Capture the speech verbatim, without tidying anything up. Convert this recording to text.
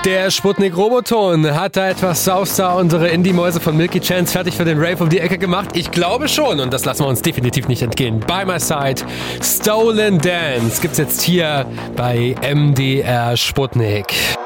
Der Sputnik-Roboton hat da etwas sauster unsere Indie-Mäuse von Milky Chance fertig für den Rave um die Ecke gemacht. Ich glaube schon und das lassen wir uns definitiv nicht entgehen. By My Side, Stolen Dance gibt's jetzt hier bei M D R Sputnik.